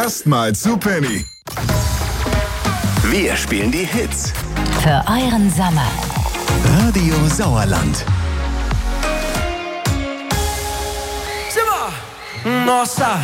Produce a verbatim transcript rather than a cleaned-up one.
Erstmal zu Penny. Wir spielen die Hits. Für euren Sommer. Radio Sauerland. Nossa!